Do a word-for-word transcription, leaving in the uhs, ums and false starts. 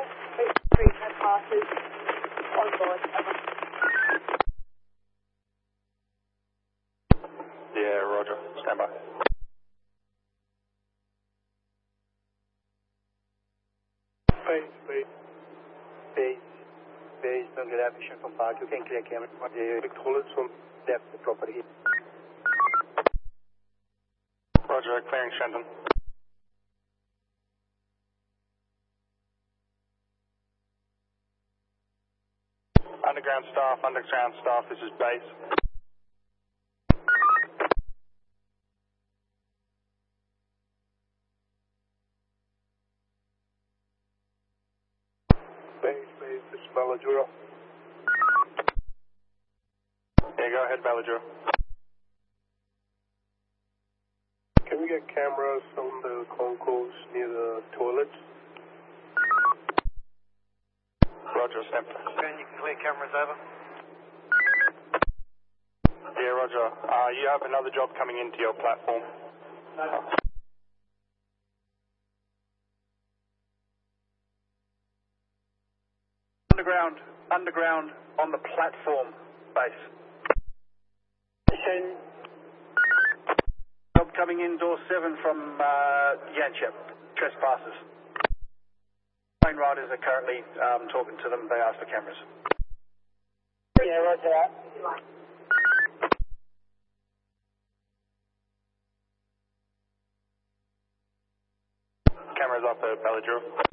all three trespassers on board. Over. Yeah, roger. Stand by. Base, base. Base. Base, don't get that mission from park. You can clear camera. The toilets from left the property. Roger, clearing Shenton. Underground staff, underground staff, this is base. Base, base, this is Balladura. Yeah, go ahead, Balladura. Can we get cameras on the concourse near the toilets? Roger, stand by. And you can clear cameras over. Yeah, roger. Uh, you have another job coming into your platform. Underground, underground on the platform base. Shen. Job coming in door seven from uh, Yanchep. Trespassers. Train riders are currently um, talking to them. They asked for cameras. Yeah, roger that. Cameras up at Balladura.